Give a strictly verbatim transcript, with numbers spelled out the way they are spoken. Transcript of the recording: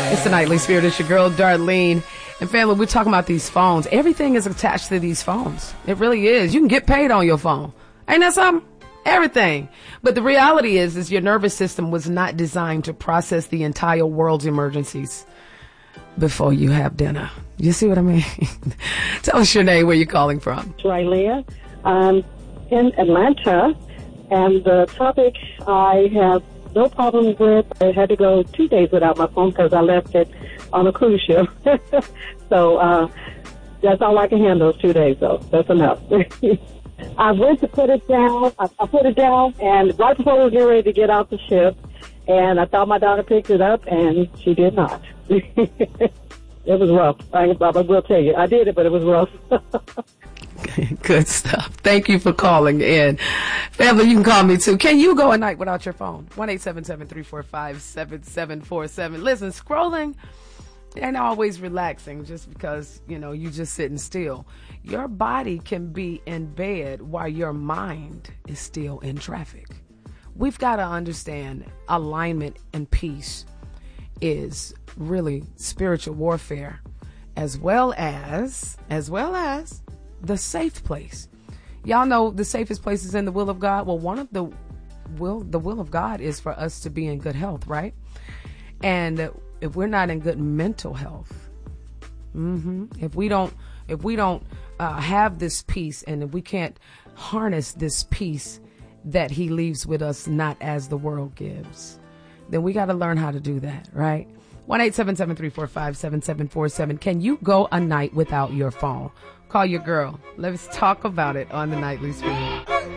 It's the Nightly Spirit. It's your girl, Darlene. And family, we're talking about these phones. Everything is attached to these phones. It really is. You can get paid on your phone. Ain't that something? Everything. But the reality is, is your nervous system was not designed to process the entire world's emergencies before you have dinner. You see what I mean? Tell us your name, where you're calling from. Rylea. I'm in Atlanta, and the topic I have no problem with. I had to go two days without my phone because I left it on a cruise ship. so uh, that's all I can handle is two days, though. That's enough. I went to put it down. I, I put it down, and right before we were getting ready to get off the ship, and I thought my daughter picked it up, and she did not. It was rough. I, I will tell you. I did it, but it was rough. Good stuff. Thank you for calling in. Family, you can call me too. Can you go a night without your phone? one eight seven seven, three four five, seven seven four seven. Listen, scrolling ain't always relaxing just because, you know, you just sitting still. Your body can be in bed while your mind is still in traffic. We've got to understand alignment and peace is really spiritual warfare, as well as, as well as the safe place. Y'all know the safest place is in the will of God. Well, one of the will, the will of God is for us to be in good health, right? And if we're not in good mental health, mm-hmm, if we don't, if we don't uh, have this peace, and if we can't harness this peace that He leaves with us, not as the world gives, then we got to learn how to do that, right? one eight seven seven, three four five, seven seven four seven. Can you go a night without your phone? Call your girl. Let's talk about it on the Nightly Spirit.